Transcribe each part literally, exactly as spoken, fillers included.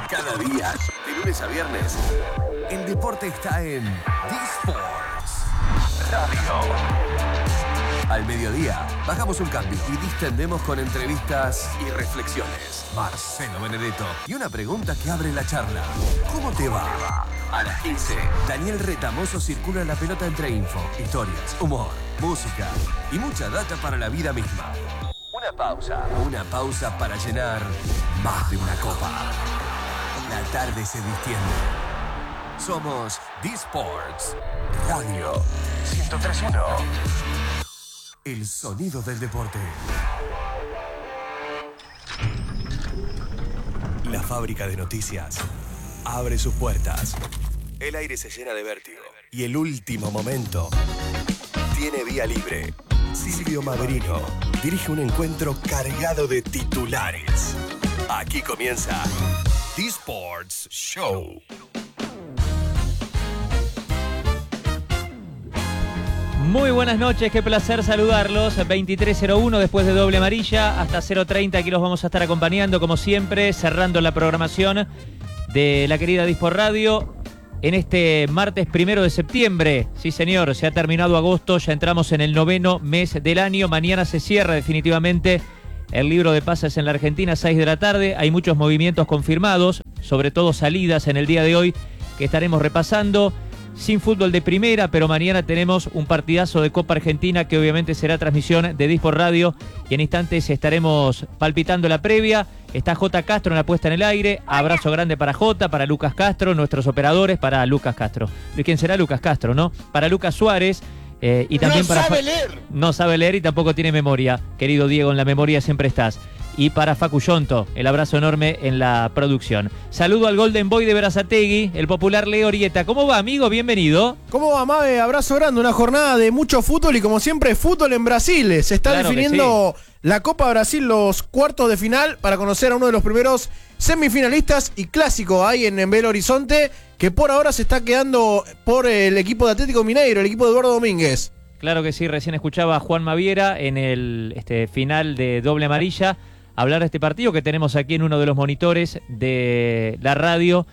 Cada día, de lunes a viernes, el deporte está en D-Sports Radio. Al mediodía, bajamos un cambio y distendemos con entrevistas y reflexiones. Marcelo Benedetto y una pregunta que abre la charla. ¿Cómo te va? A las quince, Daniel Retamoso circula la pelota entre info, historias, humor, música y mucha data para la vida misma. Una pausa. Una pausa para llenar más de una copa. La tarde se distiende. Somos D-Sports Radio ciento tres punto uno. El sonido del deporte. La fábrica de noticias abre sus puertas. El aire se llena de vértigo. Y el último momento tiene vía libre. Silvio Maverino dirige un encuentro cargado de titulares. Aquí comienza D-Sports Show. Muy buenas noches, qué placer saludarlos. veintitrés cero uno después de doble amarilla hasta cero treinta. Aquí los vamos a estar acompañando como siempre, cerrando la programación de la querida D-Sports Radio en este martes primero de septiembre. Sí señor, se ha terminado agosto, ya entramos en el noveno mes del año. Mañana se cierra definitivamente el libro de pases en la Argentina, seis de la tarde. Hay muchos movimientos confirmados, sobre todo salidas en el día de hoy que estaremos repasando. Sin fútbol de primera, pero mañana tenemos un partidazo de Copa Argentina que obviamente será transmisión de D-Sports Radio y en instantes estaremos palpitando la previa. Está J. Castro en la puesta en el aire. Abrazo grande para J, para Lucas Castro, nuestros operadores, para Lucas Castro. ¿De quién será Lucas Castro, no? Para Lucas Suárez. Eh, y también no para sabe Fa- leer. No sabe leer y tampoco tiene memoria. Querido Diego, en la memoria siempre estás. Y para Facu Yonto, el abrazo enorme en la producción. Saludo al Golden Boy de Berazategui, el popular Leo Orieta. ¿Cómo va, amigo? Bienvenido. ¿Cómo va, Mabe? Abrazo grande, una jornada de mucho fútbol y como siempre, fútbol en Brasil. Se está Claro definiendo la Copa Brasil, los cuartos de final, para conocer a uno de los primeros semifinalistas y clásico ahí en, en Belo Horizonte, que por ahora se está quedando por el equipo de Atlético Mineiro, el equipo de Eduardo Domínguez. Claro que sí, recién escuchaba a Juan Maviera en el este, final de doble amarilla hablar de este partido que tenemos aquí en uno de los monitores de la radio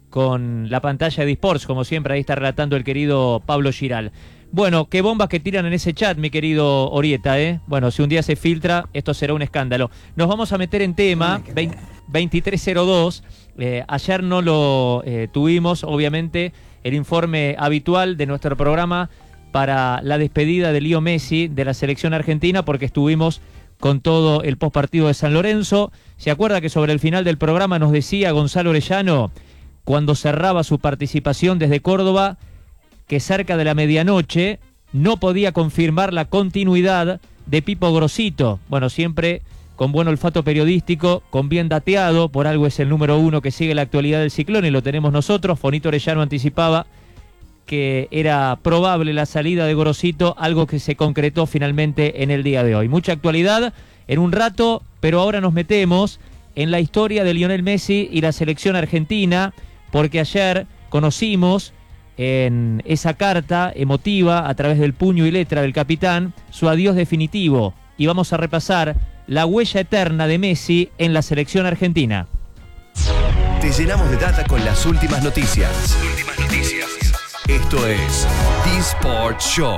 con la pantalla de D-Sports, como siempre ahí está relatando el querido Pablo Giral. Bueno, qué bombas que tiran en ese chat, mi querido Orieta, ¿eh? Bueno, si un día se filtra, esto será un escándalo. Nos vamos a meter en tema, veintitrés cero dos, eh, ayer no lo eh, tuvimos, obviamente, el informe habitual de nuestro programa para la despedida de Leo Messi de la selección argentina, porque estuvimos con todo el postpartido de San Lorenzo. ¿Se acuerda que sobre el final del programa nos decía Gonzalo Orellano, cuando cerraba su participación desde Córdoba, que cerca de la medianoche no podía confirmar la continuidad de Pipo Grosito? Bueno, siempre con buen olfato periodístico, con bien dateado, por algo es el número uno que sigue la actualidad del Ciclón y lo tenemos nosotros. Fonito Orellano anticipaba que era probable la salida de Grosito, algo que se concretó finalmente en el día de hoy. Mucha actualidad en un rato, pero ahora nos metemos en la historia de Lionel Messi y la selección argentina, porque ayer conocimos en esa carta emotiva, a través del puño y letra del capitán, su adiós definitivo. Y vamos a repasar la huella eterna de Messi en la selección argentina. Te llenamos de data con las últimas noticias. Últimas noticias. Esto es D-Sports Show.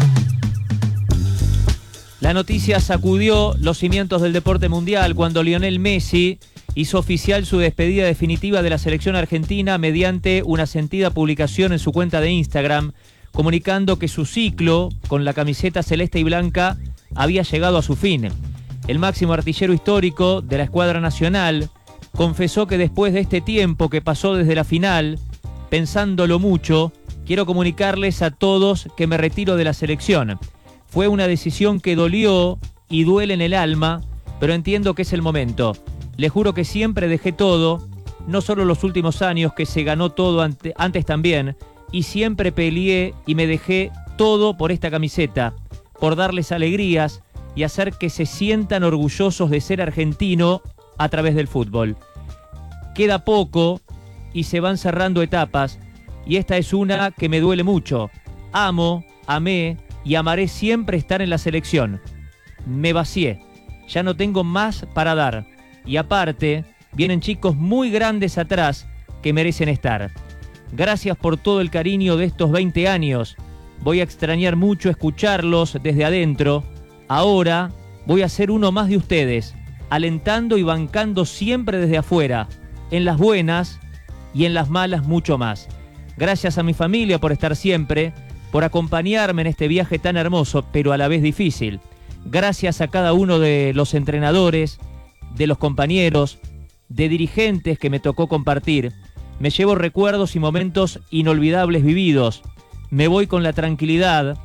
La noticia sacudió los cimientos del deporte mundial cuando Lionel Messi hizo oficial su despedida definitiva de la selección argentina mediante una sentida publicación en su cuenta de Instagram, comunicando que su ciclo con la camiseta celeste y blanca había llegado a su fin. El máximo artillero histórico de la escuadra nacional confesó que después de este tiempo que pasó desde la final, pensándolo mucho, quiero comunicarles a todos que me retiro de la selección. Fue una decisión que dolió y duele en el alma, pero entiendo que es el momento. Les juro que siempre dejé todo, no solo los últimos años que se ganó todo ante, antes también, y siempre peleé y me dejé todo por esta camiseta, por darles alegrías y hacer que se sientan orgullosos de ser argentino a través del fútbol. Queda poco y se van cerrando etapas, y esta es una que me duele mucho. Amo, amé y amaré siempre estar en la selección. Me vacié, ya no tengo más para dar. Y aparte, vienen chicos muy grandes atrás que merecen estar. Gracias por todo el cariño de estos veinte años. Voy a extrañar mucho escucharlos desde adentro. Ahora voy a ser uno más de ustedes, alentando y bancando siempre desde afuera, en las buenas y en las malas mucho más. Gracias a mi familia por estar siempre, por acompañarme en este viaje tan hermoso, pero a la vez difícil. Gracias a cada uno de los entrenadores, de los compañeros, de dirigentes que me tocó compartir. Me llevo recuerdos y momentos inolvidables vividos. Me voy con la tranquilidad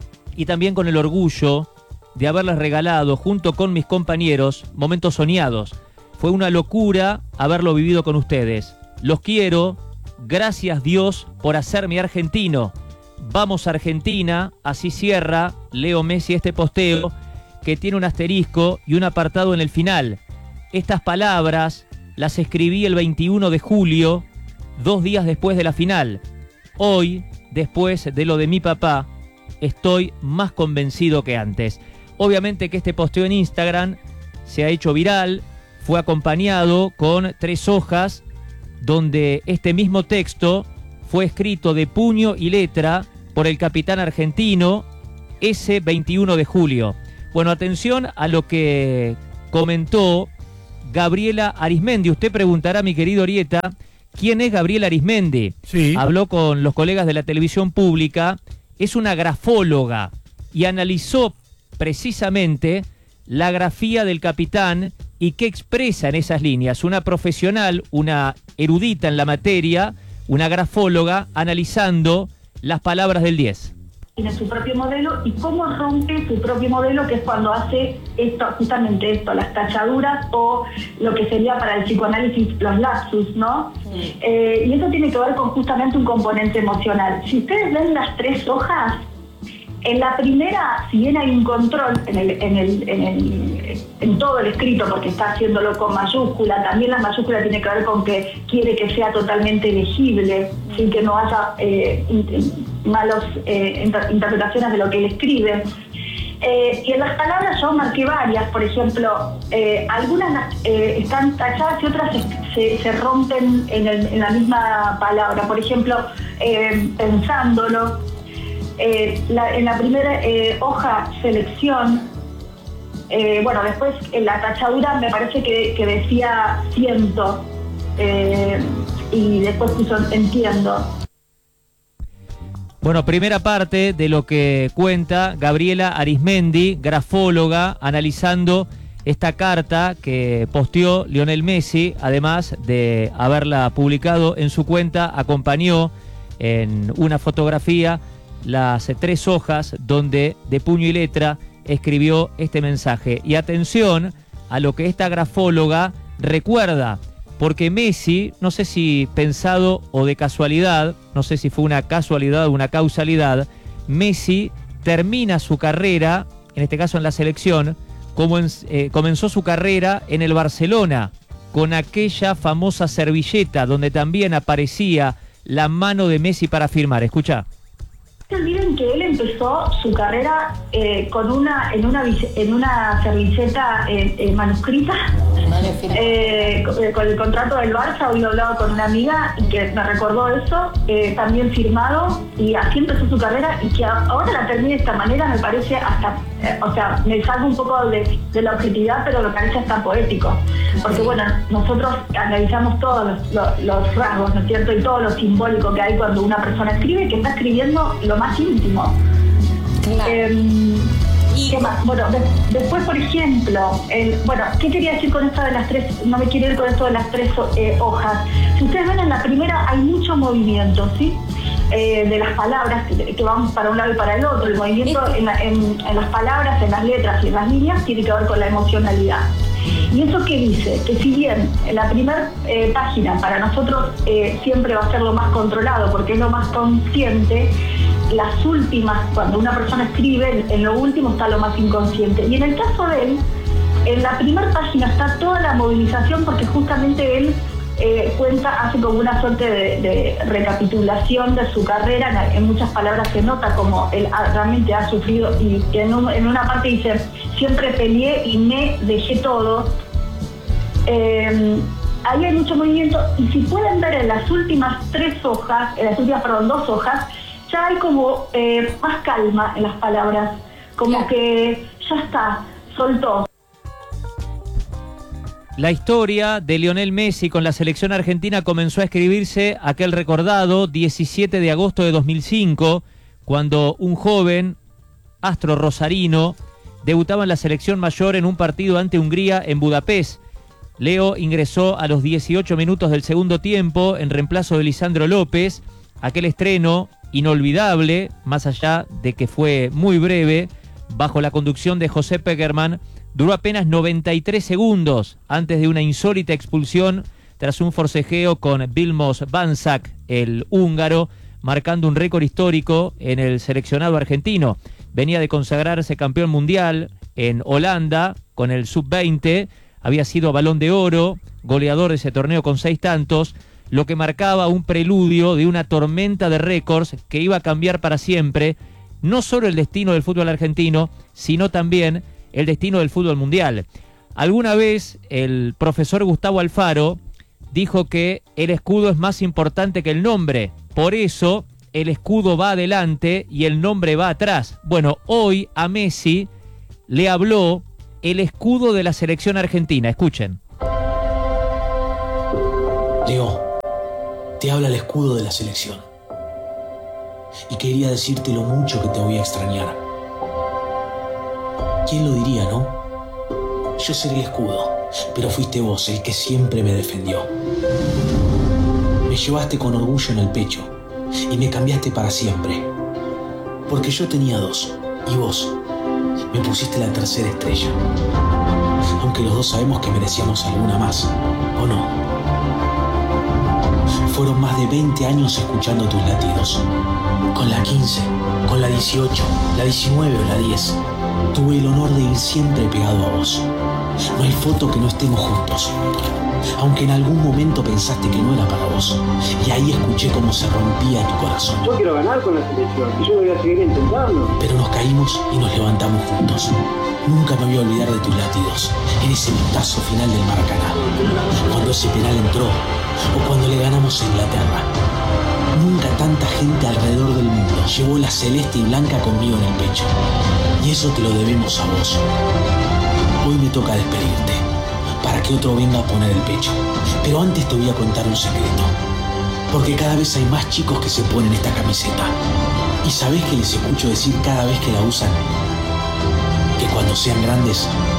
y también con el orgullo de haberles regalado, junto con mis compañeros, momentos soñados. Fue una locura haberlo vivido con ustedes. Los quiero. Gracias Dios por hacerme argentino. Vamos Argentina. Así cierra Leo Messi este posteo que tiene un asterisco y un apartado en el final. Estas palabras las escribí el veintiuno de julio, dos días después de la final. Hoy, después de lo de mi papá, estoy más convencido que antes. Obviamente que este posteo en Instagram se ha hecho viral, fue acompañado con tres hojas donde este mismo texto fue escrito de puño y letra por el capitán argentino ese veintiuno de julio. Bueno, atención a lo que comentó Gabriela Arismendi. Usted preguntará, mi querido Orieta, ¿quién es Gabriela Arismendi? Sí. Habló con los colegas de la televisión pública, es una grafóloga y analizó precisamente la grafía del capitán y qué expresa en esas líneas. Una profesional, una erudita en la materia, una grafóloga, analizando las palabras del diez. Tiene su propio modelo y cómo rompe su propio modelo, que es cuando hace esto, justamente esto, las tachaduras o lo que sería para el psicoanálisis los lapsus, ¿no? Sí. Eh, y eso tiene que ver con justamente un componente emocional. Si ustedes ven las tres hojas, en la primera, si bien hay un control en, el, en, el, en, el, en todo el escrito, porque está haciéndolo con mayúscula, también la mayúscula tiene que ver con que quiere que sea totalmente legible, sin que no haya eh, malas eh, inter interpretaciones de lo que él escribe. Eh, y en las palabras yo marqué varias, por ejemplo, eh, algunas eh, están tachadas y otras se, se, se rompen en, el, en la misma palabra. Por ejemplo, eh, pensándolo. Eh, la, en la primera eh, hoja, selección, eh, bueno, después en la tachadura me parece que, que decía siento, eh, y después puso entiendo. Bueno, primera parte de lo que cuenta Gabriela Arismendi, grafóloga, analizando esta carta que posteó Lionel Messi, además de haberla publicado en su cuenta, acompañó en una fotografía las tres hojas donde de puño y letra escribió este mensaje. Y atención a lo que esta grafóloga recuerda, porque Messi, no sé si pensado o de casualidad, no sé si fue una casualidad o una causalidad, Messi termina su carrera, en este caso en la selección, como en, eh, comenzó su carrera en el Barcelona, con aquella famosa servilleta donde también aparecía la mano de Messi para firmar. Escucha. No se olviden que él empezó su carrera eh, con una en una en una servilleta eh, eh, manuscrita eh, con el contrato del Barça. Hoy lo hablaba con una amiga y que me recordó eso, eh, también firmado, y así empezó su carrera, y que ahora la termine de esta manera me parece hasta, eh, o sea, me salgo un poco de, de la objetividad, pero me parece hasta poético, porque bueno, nosotros analizamos todos los, los, los rasgos, ¿no es cierto?, y todo lo simbólico que hay cuando una persona escribe, que está escribiendo lo más íntimo. Claro. Eh, ¿Y qué más? Bueno, de, después, por ejemplo, el, bueno, ¿qué quería decir con esto de las tres? No me quiero ir con esto de las tres eh, hojas. Si ustedes ven en la primera hay mucho movimiento, ¿sí? Eh, de las palabras que, que van para un lado y para el otro. El movimiento en, la, en, en las palabras, en las letras y en las líneas tiene que ver con la emocionalidad. ¿Y eso qué dice? Que si bien en la primera eh, página para nosotros eh, siempre va a ser lo más controlado porque es lo más consciente, las últimas, cuando una persona escribe, en lo último está lo más inconsciente. Y en el caso de él, en la primera página está toda la movilización porque justamente él eh, cuenta, hace como una suerte de, de recapitulación de su carrera. En, en muchas palabras se nota como él realmente ha sufrido, y en, un, en una parte dice, siempre peleé y me dejé todo. Eh, ahí hay mucho movimiento, y si pueden ver en las últimas tres hojas, en las últimas, perdón, dos hojas, ya hay como eh, más calma en las palabras, como claro. que ya está, soltó. La historia de Lionel Messi con la selección argentina comenzó a escribirse aquel recordado diecisiete de agosto de dos mil cinco, cuando un joven astro rosarino debutaba en la selección mayor en un partido ante Hungría en Budapest. Leo ingresó a los dieciocho minutos del segundo tiempo en reemplazo de Lisandro López. Aquel estreno inolvidable, más allá de que fue muy breve, bajo la conducción de José Pekerman, duró apenas noventa y tres segundos antes de una insólita expulsión tras un forcejeo con Vilmos Banzak, el húngaro, marcando un récord histórico en el seleccionado argentino. Venía de consagrarse campeón mundial en Holanda con el sub veinte, había sido Balón de Oro, goleador de ese torneo con seis tantos, lo que marcaba un preludio de una tormenta de récords que iba a cambiar para siempre no solo el destino del fútbol argentino, sino también el destino del fútbol mundial. Alguna vez el profesor Gustavo Alfaro dijo que el escudo es más importante que el nombre, por eso el escudo va adelante y el nombre va atrás. Bueno, hoy a Messi le habló el escudo de la selección argentina. Escuchen. Leo, te habla el escudo de la selección. Y quería decirte lo mucho que te voy a extrañar. ¿Quién lo diría, no? Yo seré el escudo, pero fuiste vos el que siempre me defendió. Me llevaste con orgullo en el pecho y me cambiaste para siempre. Porque yo tenía dos, y vos me pusiste la tercera estrella. Aunque los dos sabemos que merecíamos alguna más, ¿o no? Fueron más de veinte años escuchando tus latidos. Con la quince, con la dieciocho, la diecinueve o la diez, tuve el honor de ir siempre pegado a vos. No hay foto que no estemos juntos. Aunque en algún momento pensaste que no era para vos. Y ahí escuché cómo se rompía tu corazón. Yo quiero ganar con la selección y yo voy a seguir intentando. Pero nos caímos y nos levantamos juntos. Nunca me voy a olvidar de tus latidos en ese minutazo final del Maracaná. Cuando ese penal entró o cuando le ganamos a Inglaterra. Nunca tanta gente alrededor del mundo llevó la celeste y blanca conmigo en el pecho. Y eso te lo debemos a vos. Hoy me toca despedirte, para que otro venga a poner el pecho. Pero antes te voy a contar un secreto. Porque cada vez hay más chicos que se ponen esta camiseta. ¿Y sabés qué les escucho decir cada vez que la usan? Que cuando sean grandes